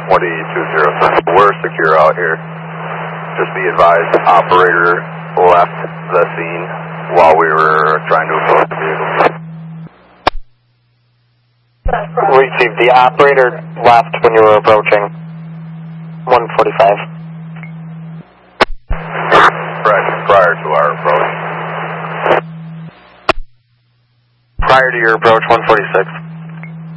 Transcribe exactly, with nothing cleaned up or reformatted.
one eight two zero seven. We're secure out here. Just be advised, operator left the scene while we were trying to approach the vehicle. Received. The operator left when you were approaching. one forty-five. Correct, prior to our approach. Prior to your approach, one forty-six.